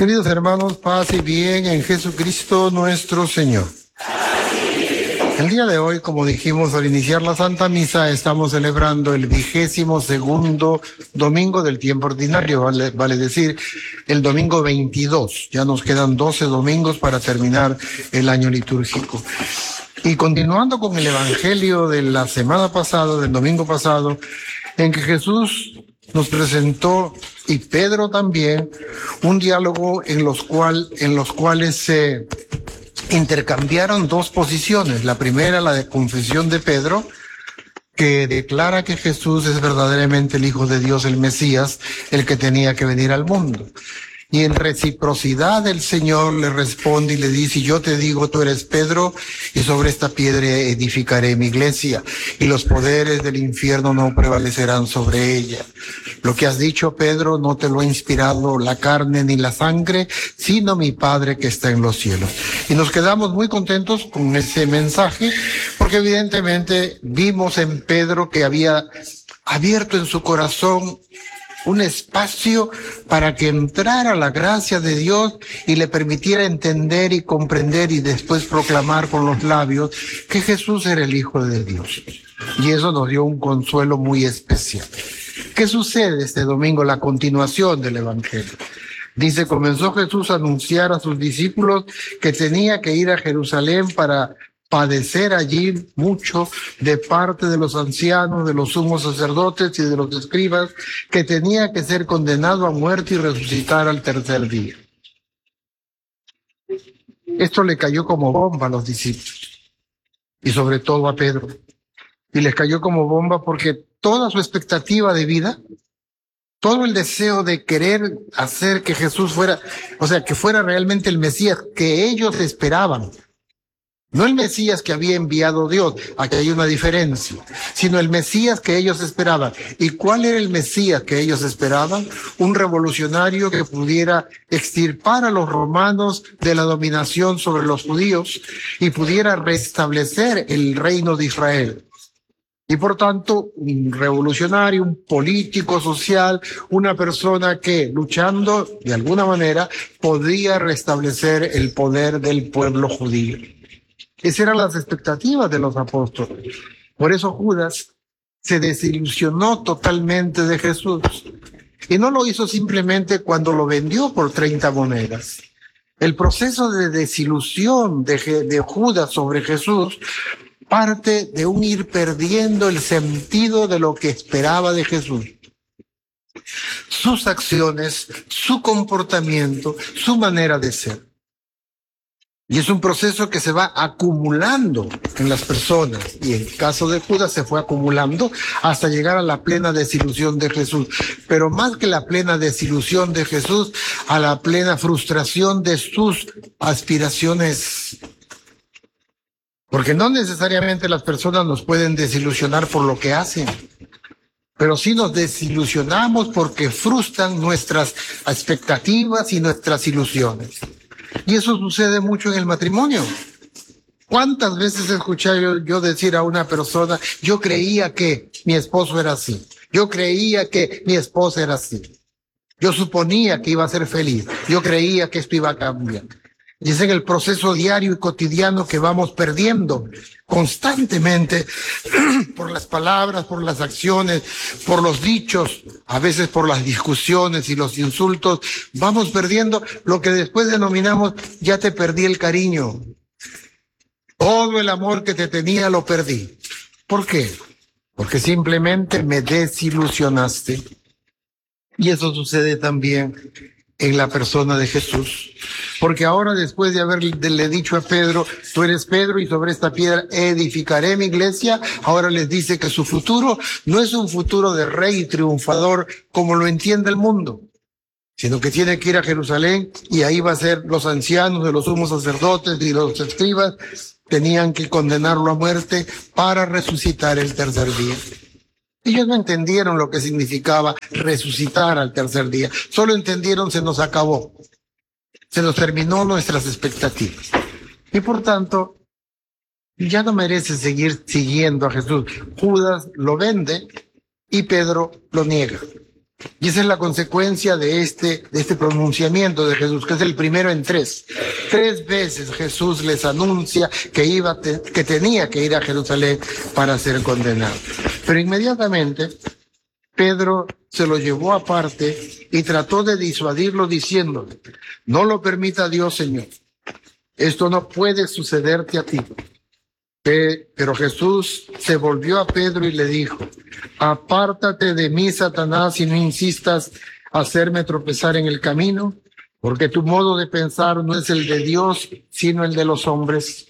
Queridos hermanos, paz y bien en Jesucristo nuestro Señor. El día de hoy, como dijimos al iniciar la Santa Misa, estamos celebrando el 22º domingo del tiempo ordinario, vale decir, el domingo 22. Ya nos quedan 12 domingos para terminar el año litúrgico. Y continuando con el Evangelio de la semana pasada, del domingo pasado, en que Jesús nos presentó, y Pedro también, un diálogo en los cuales se intercambiaron dos posiciones. La primera, la de confesión de Pedro, que declara que Jesús es verdaderamente el Hijo de Dios, el Mesías, el que tenía que venir al mundo. Y en reciprocidad el Señor le responde y le dice: yo te digo, tú eres Pedro, y sobre esta piedra edificaré mi iglesia, y los poderes del infierno no prevalecerán sobre ella. Lo que has dicho, Pedro, no te lo ha inspirado la carne ni la sangre, sino mi Padre que está en los cielos. Y nos quedamos muy contentos con ese mensaje, porque evidentemente vimos en Pedro que había abierto en su corazón un espacio para que entrara la gracia de Dios y le permitiera entender y comprender y después proclamar con los labios que Jesús era el Hijo de Dios. Y eso nos dio un consuelo muy especial. ¿Qué sucede este domingo? La continuación del Evangelio. Dice: comenzó Jesús a anunciar a sus discípulos que tenía que ir a Jerusalén para padecer allí mucho de parte de los ancianos, de los sumos sacerdotes y de los escribas, que tenía que ser condenado a muerte y resucitar al tercer día. Esto le cayó como bomba a los discípulos, y sobre todo a Pedro. Y les cayó como bomba porque toda su expectativa de vida, todo el deseo de querer hacer que Jesús fuera, que fuera realmente el Mesías que ellos esperaban, no el Mesías que había enviado Dios, aquí hay una diferencia, sino el Mesías que ellos esperaban. ¿Y cuál era el Mesías que ellos esperaban? Un revolucionario que pudiera extirpar a los romanos de la dominación sobre los judíos y pudiera restablecer el reino de Israel. Y por tanto, un revolucionario, un político social, una persona que, luchando de alguna manera, podía restablecer el poder del pueblo judío. Esas eran las expectativas de los apóstoles. Por eso Judas se desilusionó totalmente de Jesús. Y no lo hizo simplemente cuando lo vendió por 30 monedas. El proceso de desilusión de Judas sobre Jesús parte de un ir perdiendo el sentido de lo que esperaba de Jesús. Sus acciones, su comportamiento, su manera de ser. Y es un proceso que se va acumulando en las personas. Y en el caso de Judas se fue acumulando hasta llegar a la plena desilusión de Jesús. Pero más que la plena desilusión de Jesús, a la plena frustración de sus aspiraciones. Porque no necesariamente las personas nos pueden desilusionar por lo que hacen, pero sí nos desilusionamos porque frustran nuestras expectativas y nuestras ilusiones. Y eso sucede mucho en el matrimonio. ¿Cuántas veces he escuchado yo decir a una persona: yo creía que mi esposo era así, yo creía que mi esposa era así, yo suponía que iba a ser feliz, yo creía que esto iba a cambiar? Y es en el proceso diario y cotidiano que vamos perdiendo constantemente por las palabras, por las acciones, por los dichos, a veces por las discusiones y los insultos. Vamos perdiendo lo que después denominamos: ya te perdí el cariño. Todo el amor que te tenía lo perdí. ¿Por qué? Porque simplemente me desilusionaste. Y eso sucede también en la persona de Jesús. Porque ahora, después de haberle dicho a Pedro: tú eres Pedro y sobre esta piedra edificaré mi iglesia, ahora les dice que su futuro no es un futuro de rey y triunfador como lo entiende el mundo, sino que tiene que ir a Jerusalén, y ahí va a ser los ancianos de los sumos sacerdotes y los escribas, tenían que condenarlo a muerte para resucitar el tercer día. Ellos no entendieron lo que significaba resucitar al tercer día. Solo entendieron: se nos acabó. Se nos terminó nuestras expectativas. Y por tanto, ya no merece seguir siguiendo a Jesús. Judas lo vende y Pedro lo niega. Y esa es la consecuencia de este pronunciamiento de Jesús, que es el primero en tres. 3 veces Jesús les anuncia que tenía que ir a Jerusalén para ser condenado. Pero inmediatamente Pedro se lo llevó aparte y trató de disuadirlo diciéndole: no lo permita Dios, Señor. Esto no puede sucederte a ti. Pero Jesús se volvió a Pedro y le dijo: apártate de mí, Satanás, y no insistas hacerme tropezar en el camino, porque tu modo de pensar no es el de Dios, sino el de los hombres.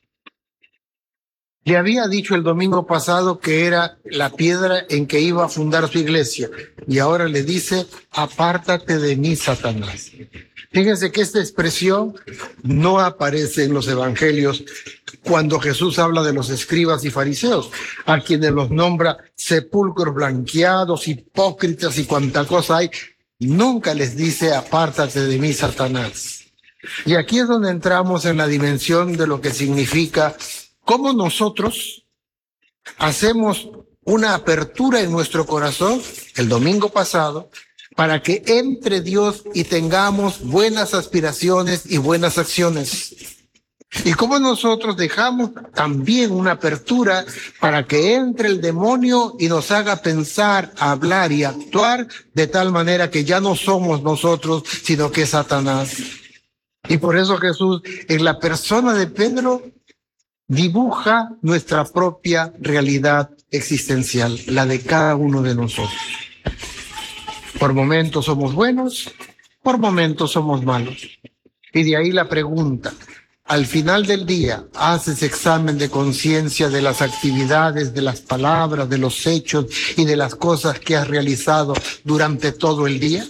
Le había dicho el domingo pasado que era la piedra en que iba a fundar su iglesia, y ahora le dice: apártate de mí, Satanás. Fíjense que esta expresión no aparece en los evangelios cuando Jesús habla de los escribas y fariseos, a quienes los nombra sepulcros blanqueados, hipócritas y cuanta cosa hay. Nunca les dice: apártate de mí, Satanás. Y aquí es donde entramos en la dimensión de lo que significa cómo nosotros hacemos una apertura en nuestro corazón el domingo pasado para que entre Dios y tengamos buenas aspiraciones y buenas acciones. Y cómo nosotros dejamos también una apertura para que entre el demonio y nos haga pensar, hablar y actuar de tal manera que ya no somos nosotros, sino que es Satanás. Y por eso Jesús, en la persona de Pedro, dibuja nuestra propia realidad existencial, la de cada uno de nosotros. Por momentos somos buenos, por momentos somos malos. Y de ahí la pregunta: al final del día, ¿haces examen de conciencia de las actividades, de las palabras, de los hechos y de las cosas que has realizado durante todo el día?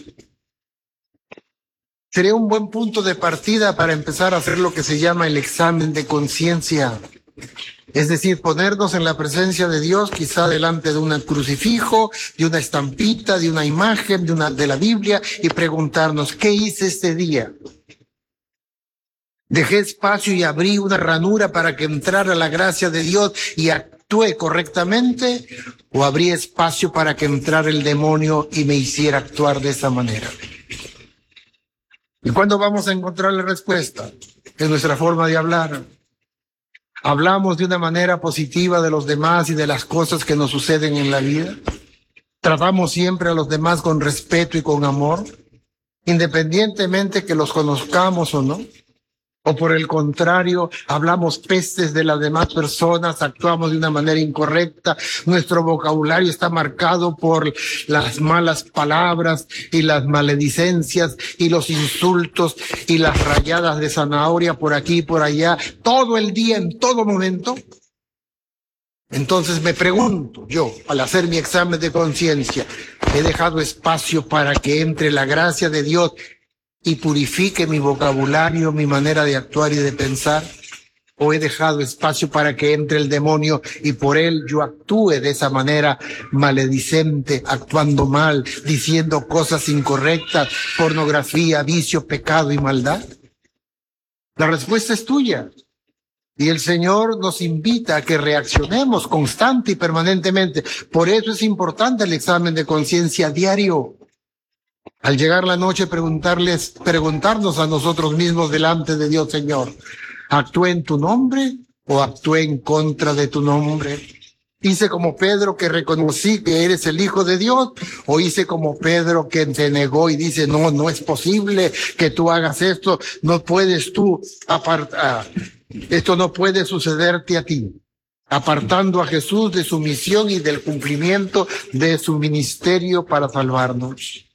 Sería un buen punto de partida para empezar a hacer lo que se llama el examen de conciencia. Es decir, ponernos en la presencia de Dios, quizá delante de un crucifijo, de una estampita, de una imagen, de la Biblia, y preguntarnos: ¿qué hice este día? ¿Dejé espacio y abrí una ranura para que entrara la gracia de Dios y actué correctamente? ¿O abrí espacio para que entrara el demonio y me hiciera actuar de esa manera? ¿Y cuándo vamos a encontrar la respuesta? En nuestra forma de hablar. ¿Hablamos de una manera positiva de los demás y de las cosas que nos suceden en la vida? ¿Tratamos siempre a los demás con respeto y con amor, independientemente que los conozcamos o no? ¿O por el contrario, hablamos pestes de las demás personas, actuamos de una manera incorrecta, nuestro vocabulario está marcado por las malas palabras y las maledicencias y los insultos y las rayadas de zanahoria por aquí y por allá, todo el día, en todo momento? Entonces me pregunto yo, al hacer mi examen de conciencia, ¿he dejado espacio para que entre la gracia de Dios y purifique mi vocabulario, mi manera de actuar y de pensar? ¿O he dejado espacio para que entre el demonio y por él yo actúe de esa manera maledicente, actuando mal, diciendo cosas incorrectas, pornografía, vicio, pecado y maldad? La respuesta es tuya. Y el Señor nos invita a que reaccionemos constante y permanentemente. Por eso es importante el examen de conciencia diario. Al llegar la noche, preguntarnos a nosotros mismos delante de Dios: Señor, ¿actué en tu nombre o actué en contra de tu nombre? ¿Hice como Pedro, que reconocí que eres el Hijo de Dios? ¿O hice como Pedro, que te negó y dice: no, no es posible que tú hagas esto, no puedes tú esto no puede sucederte a ti? Apartando a Jesús de su misión y del cumplimiento de su ministerio para salvarnos.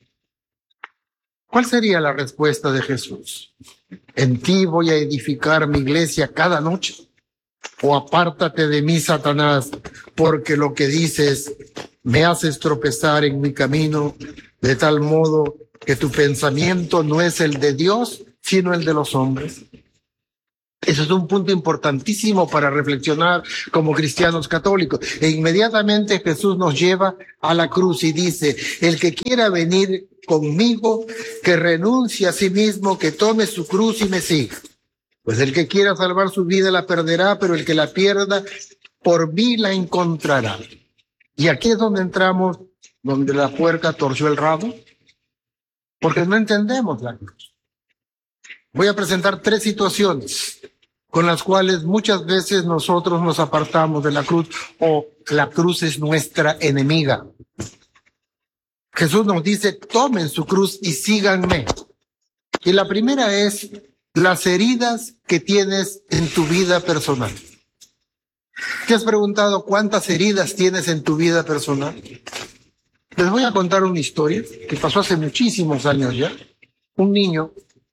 ¿Cuál sería la respuesta de Jesús? ¿En ti voy a edificar mi iglesia cada noche? ¿O apártate de mí, Satanás, porque lo que dices me haces tropezar en mi camino, de tal modo que tu pensamiento no es el de Dios, sino el de los hombres? Eso es un punto importantísimo para reflexionar como cristianos católicos. E inmediatamente Jesús nos lleva a la cruz y dice: el que quiera venir conmigo, que renuncie a sí mismo, que tome su cruz y me siga. Pues el que quiera salvar su vida la perderá, pero el que la pierda, por mí la encontrará. Y aquí es donde entramos donde la puerca torció el rabo, porque no entendemos la cruz. Voy a presentar 3 situaciones con las cuales muchas veces nosotros nos apartamos de la cruz o la cruz es nuestra enemiga. Jesús nos dice, tomen su cruz y síganme. Y la primera es las heridas que tienes en tu vida personal. ¿Te has preguntado cuántas heridas tienes en tu vida personal? Les voy a contar una historia que pasó hace muchísimos años ya. Un niño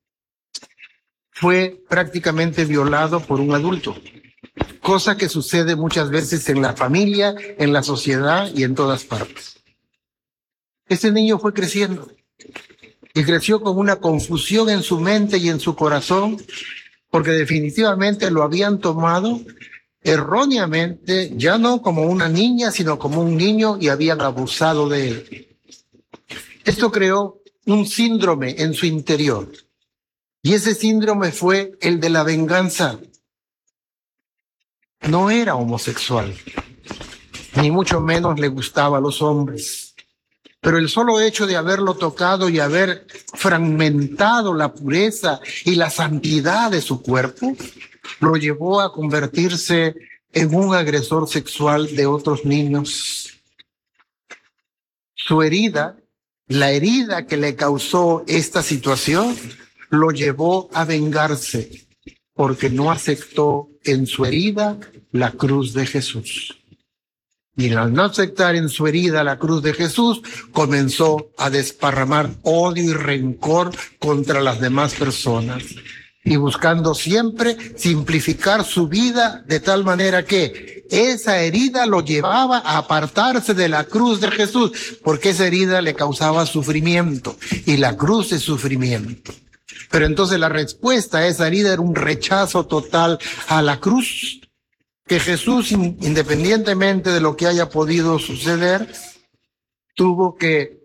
fue prácticamente violado por un adulto, cosa que sucede muchas veces en la familia, en la sociedad y en todas partes. Ese niño fue creciendo y creció con una confusión en su mente y en su corazón, porque definitivamente lo habían tomado erróneamente, ya no como una niña, sino como un niño y habían abusado de él. Esto creó un síndrome en su interior. Y ese síndrome fue el de la venganza. No era homosexual, ni mucho menos le gustaba a los hombres. Pero el solo hecho de haberlo tocado y haber fragmentado la pureza y la santidad de su cuerpo, lo llevó a convertirse en un agresor sexual de otros niños. Su herida, la herida que le causó esta situación, lo llevó a vengarse, porque no aceptó en su herida la cruz de Jesús. Y al no aceptar en su herida la cruz de Jesús, comenzó a desparramar odio y rencor contra las demás personas. Y buscando siempre simplificar su vida de tal manera que esa herida lo llevaba a apartarse de la cruz de Jesús, porque esa herida le causaba sufrimiento y la cruz es sufrimiento. Pero entonces la respuesta a esa herida era un rechazo total a la cruz, que Jesús, independientemente de lo que haya podido suceder, tuvo que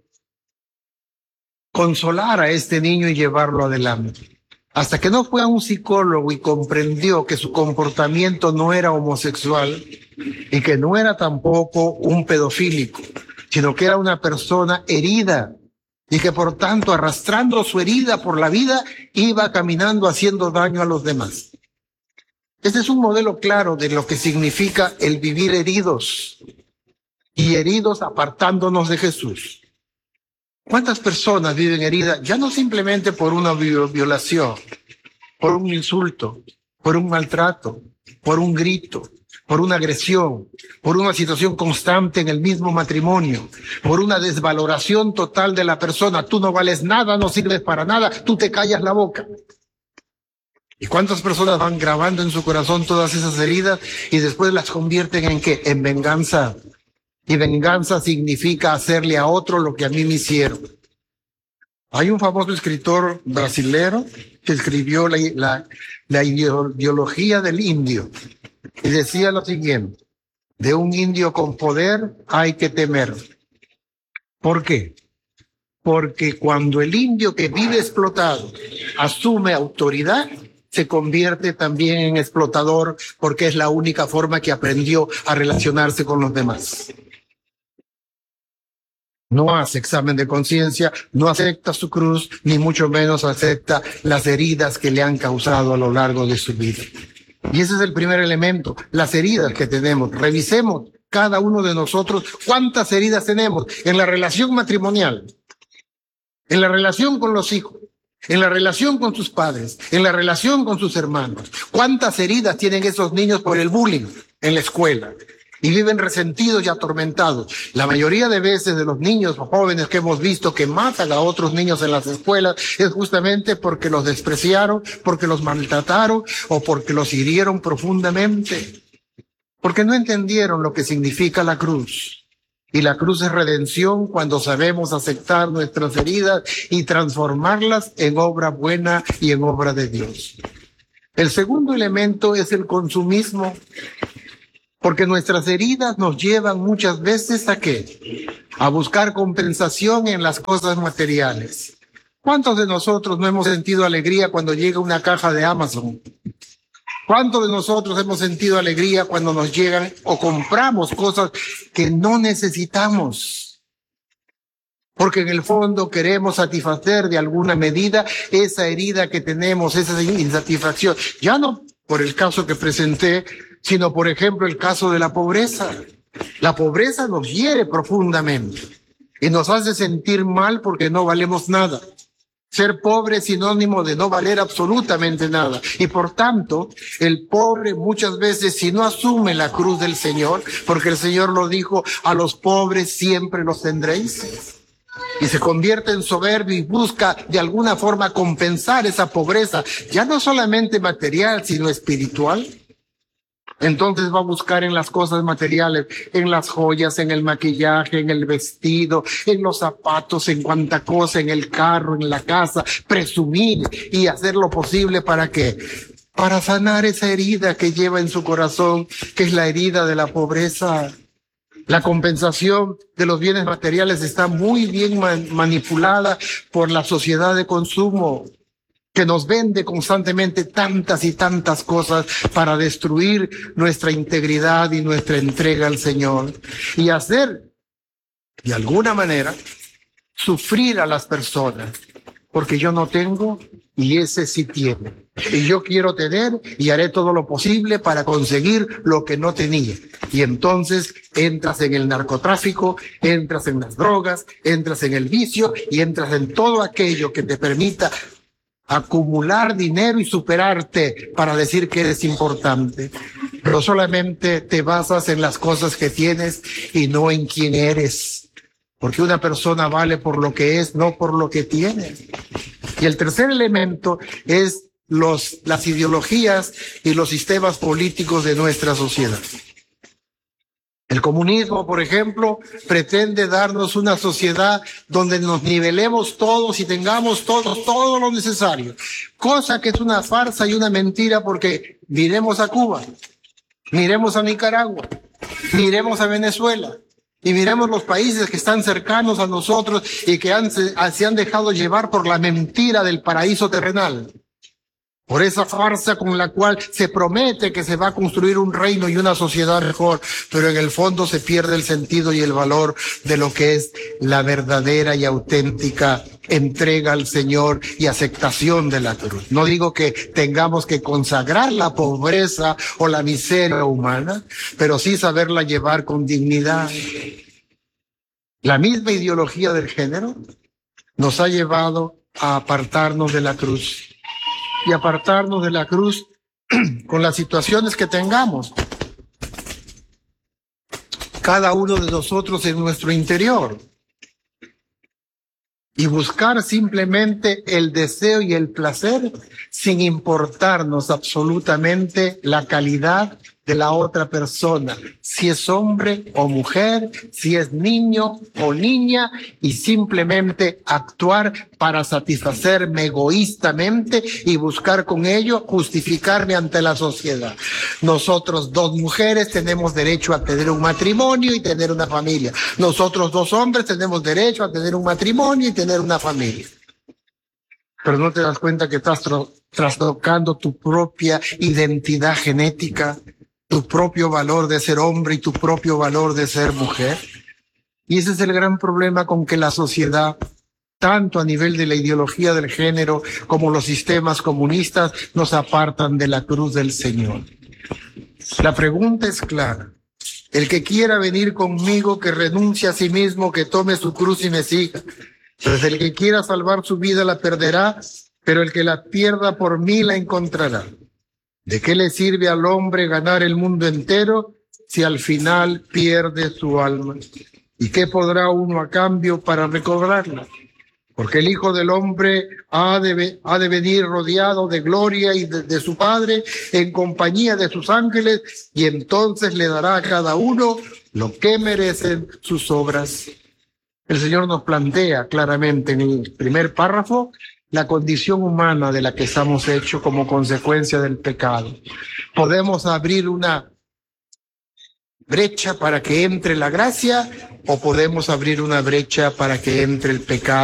consolar a este niño y llevarlo adelante. Hasta que no fue a un psicólogo y comprendió que su comportamiento no era homosexual y que no era tampoco un pedofílico, sino que era una persona herida y que por tanto, arrastrando su herida por la vida, iba caminando haciendo daño a los demás. Este es un modelo claro de lo que significa el vivir heridos y heridos apartándonos de Jesús. ¿Cuántas personas viven heridas? Ya no simplemente por una violación, por un insulto, por un maltrato, por un grito, por una agresión, por una situación constante en el mismo matrimonio, por una desvaloración total de la persona. Tú no vales nada, no sirves para nada, tú te callas la boca. ¿Y cuántas personas van grabando en su corazón todas esas heridas y después las convierten en qué? En venganza. Y venganza significa hacerle a otro lo que a mí me hicieron. Hay un famoso escritor brasilero que escribió la ideología del indio y decía lo siguiente: de un indio con poder hay que temer. ¿Por qué? Porque cuando el indio que vive explotado asume autoridad, se convierte también en explotador, porque es la única forma que aprendió a relacionarse con los demás. No hace examen de conciencia, no acepta su cruz, ni mucho menos acepta las heridas que le han causado a lo largo de su vida. Y ese es el primer elemento, las heridas que tenemos. Revisemos cada uno de nosotros cuántas heridas tenemos en la relación matrimonial, en la relación con los hijos, en la relación con sus padres, en la relación con sus hermanos. ¿Cuántas heridas tienen esos niños por el bullying en la escuela? Y viven resentidos y atormentados. La mayoría de veces de los niños o jóvenes que hemos visto que matan a otros niños en las escuelas es justamente porque los despreciaron, porque los maltrataron o porque los hirieron profundamente. Porque no entendieron lo que significa la cruz. Y la cruz es redención cuando sabemos aceptar nuestras heridas y transformarlas en obra buena y en obra de Dios. El segundo elemento es el consumismo. Porque nuestras heridas nos llevan muchas veces ¿a qué? A buscar compensación en las cosas materiales. ¿Cuántos de nosotros no hemos sentido alegría cuando llega una caja de Amazon? ¿Cuántos de nosotros hemos sentido alegría cuando nos llegan o compramos cosas que no necesitamos? porque en el fondo queremos satisfacer de alguna medida esa herida que tenemos, esa insatisfacción. Ya no por el caso que presenté, sino por ejemplo el caso de la pobreza. La pobreza nos hiere profundamente y nos hace sentir mal porque no valemos nada. Ser pobre es sinónimo de no valer absolutamente nada. Y por tanto, el pobre muchas veces, si no asume la cruz del Señor, porque el Señor lo dijo, a los pobres siempre los tendréis, y se convierte en soberbio y busca de alguna forma compensar esa pobreza, ya no solamente material, sino espiritual, entonces va a buscar en las cosas materiales, en las joyas, en el maquillaje, en el vestido, en los zapatos, en cuanta cosa, en el carro, en la casa, presumir y hacer lo posible para que, para sanar esa herida que lleva en su corazón, que es la herida de la pobreza. La compensación de los bienes materiales está muy bien manipulada por la sociedad de consumo, que nos vende constantemente tantas y tantas cosas para destruir nuestra integridad y nuestra entrega al Señor y hacer, de alguna manera, sufrir a las personas, porque yo no tengo y ese sí tiene. Y yo quiero tener y haré todo lo posible para conseguir lo que no tenía. Y entonces entras en el narcotráfico, entras en las drogas, entras en el vicio y entras en todo aquello que te permita acumular dinero y superarte para decir que eres importante. Pero solamente te basas en las cosas que tienes y no en quién eres. Porque una persona vale por lo que es, no por lo que tiene. Y el tercer elemento es las ideologías y los sistemas políticos de nuestra sociedad. El comunismo, por ejemplo, pretende darnos una sociedad donde nos nivelemos todos y tengamos todos todo lo necesario, cosa que es una farsa y una mentira, porque miremos a Cuba, miremos a Nicaragua, miremos a Venezuela y miremos los países que están cercanos a nosotros y que se han dejado llevar por la mentira del paraíso terrenal. Por esa farsa con la cual se promete que se va a construir un reino y una sociedad mejor, pero en el fondo se pierde el sentido y el valor de lo que es la verdadera y auténtica entrega al Señor y aceptación de la cruz. No digo que tengamos que consagrar la pobreza o la miseria humana, pero sí saberla llevar con dignidad. La misma ideología del género nos ha llevado a apartarnos de la cruz. Y apartarnos de la cruz con las situaciones que tengamos. Cada uno de nosotros en nuestro interior. Y buscar simplemente el deseo y el placer sin importarnos absolutamente la calidad de la otra persona, si es hombre o mujer, si es niño o niña, y simplemente actuar para satisfacerme egoístamente y buscar con ello justificarme ante la sociedad. Nosotros dos mujeres tenemos derecho a tener un matrimonio y tener una familia. Nosotros dos hombres tenemos derecho a tener un matrimonio y tener una familia. Pero no te das cuenta que estás trastocando tu propia identidad genética, tu propio valor de ser hombre y tu propio valor de ser mujer. Y ese es el gran problema con que la sociedad, tanto a nivel de la ideología del género como los sistemas comunistas, nos apartan de la cruz del Señor. La pregunta es clara. El que quiera venir conmigo, que renuncie a sí mismo, que tome su cruz y me siga. Pues el que quiera salvar su vida la perderá, pero el que la pierda por mí la encontrará. ¿De qué le sirve al hombre ganar el mundo entero si al final pierde su alma? ¿Y qué podrá uno a cambio para recobrarla? Porque el Hijo del Hombre ha de venir rodeado de gloria y de su Padre en compañía de sus ángeles, y entonces le dará a cada uno lo que merecen sus obras. El Señor nos plantea claramente en el primer párrafo la condición humana de la que estamos hechos como consecuencia del pecado. Podemos abrir una brecha para que entre la gracia, o podemos abrir una brecha para que entre el pecado.